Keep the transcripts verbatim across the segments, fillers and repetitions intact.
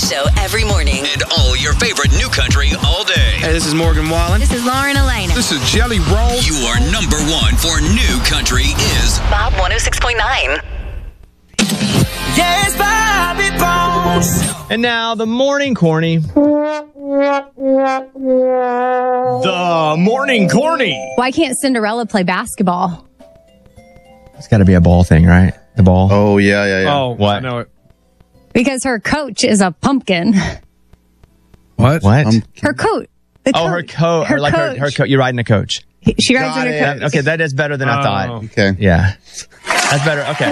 Show every morning. And all your favorite new country all day. Hey, this is Morgan Wallen. This is Lauren Elena. This is Jelly Roll. You are number one for new country is Bob one oh six point nine. Yes, Bobby Bones. And now the morning corny. The morning corny. Why can't Cinderella play basketball? It's got to be a ball thing, right? The ball. Oh, yeah, yeah, yeah. Oh, What? I know it. Because her coach is a pumpkin. What? What? Um, Her coat. the oh, her coat. Her like coach. her, her coat. You're riding a coach. She rides Got in her it. coat. Okay, that is better than I Oh. thought. okay. Yeah. That's better. Okay.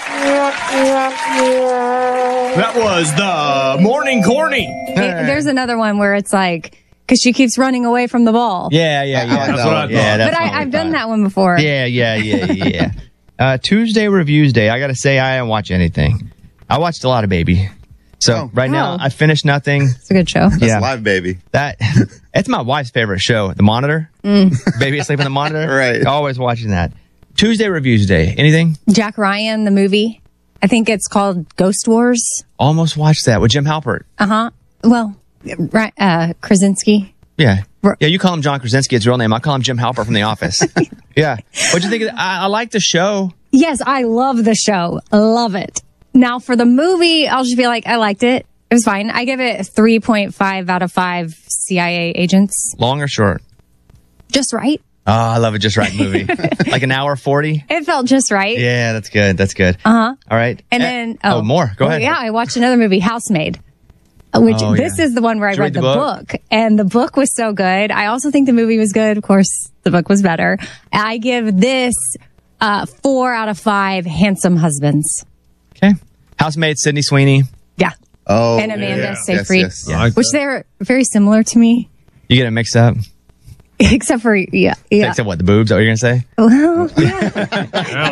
That was the morning corny. It- there's another one where it's like, because she keeps running away from the ball. Yeah, yeah, I yeah. like that That's what I one. Yeah, that's but what I, we I've done thought. that one before. Yeah, yeah, yeah, yeah. uh, Tuesday Reviews Day. I got to say, I didn't watch anything. I watched a lot of Baby. So Oh. right now, Oh. I finished nothing. It's a good show. That's Yeah. live, baby. That it's my wife's favorite show. The Monitor. Baby asleep on the monitor. Right. Always watching that. Tuesday Reviews Day. Anything? Jack Ryan, the movie. I think it's called Ghost Wars. Almost watched that with Jim Halpert. Uh huh. Well, right, uh, Krasinski. Yeah. R- Yeah, you call him John Krasinski. It's his real name. I call him Jim Halpert from The Office. Yeah. What'd you think of that? I, I like the show. Yes, I love the show. Love it. Now for the movie, I'll just be like, I liked it. It was fine. I give it three point five out of five C I A agents. Long or short? Just right. Oh, I love it. Just right movie. Like an hour forty. It felt just right. Yeah, that's good. That's good. Uh huh. All right. And Eh, then, oh, oh, more. Go oh, ahead. Yeah, I watched another movie, Housemaid. uh, Which Oh, this yeah. is the one where I Did you read read the, the book? book? and the book was so good. I also think the movie was good. Of course, the book was better. I give this uh, four out of five handsome husbands. Okay. Housemaid Sydney Sweeney. Yeah, Oh, and Amanda yeah. Seyfried, Yes, yes. I like which that. they're very similar to me, You get it mixed up. except for yeah, yeah. Except what? The boobs? Is that what you're going to say? Well, yeah.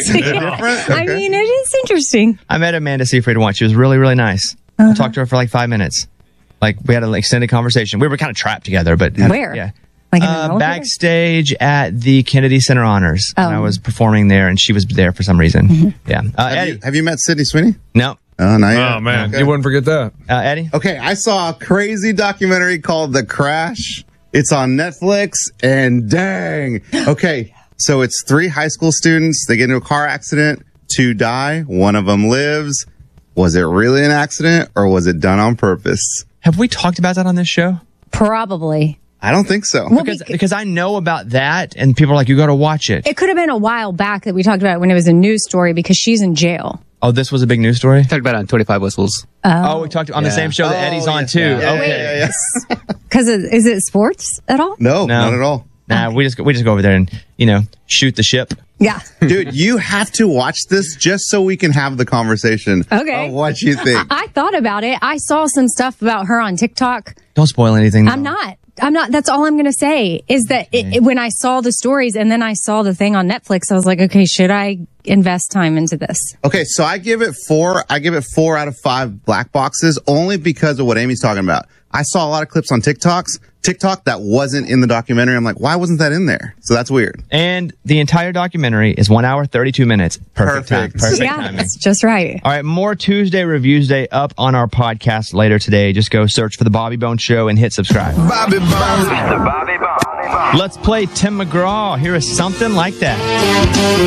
Yeah. I mean, it is interesting. I met Amanda Seyfried once. She was really, really nice. Uh-huh. I talked to her for like five minutes. Like we had an extended conversation. We were kind of trapped together, but Where? Yeah. Like in an Uh, elevator? backstage at the Kennedy Center Honors. And I Oh. was performing there, and she was there for some reason. Mm-hmm. Yeah. Uh, Have Eddie. you, have you met Sydney Sweeney? No. Oh, not yet. Oh, man. Okay. You wouldn't forget that. Uh, Eddie. Okay, I saw a crazy documentary called The Crash. It's on Netflix, and dang. Okay, so it's three high school students. They get into a car accident. Two die. One of them lives. Was it really an accident, or was it done on purpose? Have we talked about that on this show? Probably. I don't think so. Well, Because bec- because I know about that, and people are like, you got to watch it. It could have been a while back that we talked about it when it was a news story because she's in jail. Oh, this was a big news story? Talked about it on twenty-five whistles. Oh, we talked on the Yeah. same show that Oh, Eddie's on, yes, too. yeah. Yeah, Okay. yeah, yeah, yeah. Because is it sports at all? No, No. not at all. Nah, we just we just go over there and, you know, shoot the ship. Yeah. Dude, you have to watch this just so we can have the conversation Okay. of what you think. I thought about it. I saw some stuff about her on TikTok. Don't spoil anything. I'm not. I'm not. That's all I'm going to say is that it, it- when I saw the stories and then I saw the thing on Netflix, I was like, okay, should I invest time into this? Okay, so I give it four. I give it four out of five black boxes only because of what Amy's talking about. I saw a lot of clips on TikToks, TikTok that wasn't in the documentary. I'm like, why wasn't that in there? So that's weird. And the entire documentary is one hour, thirty-two minutes. Perfect, time. Perfect. Perfect yeah, timing. it's just right. All right, more Tuesday Reviews Day up on our podcast later today. Just go search for The Bobby Bones Show and hit subscribe. Bobby Bones. Let's play Tim McGraw. Here is something like that.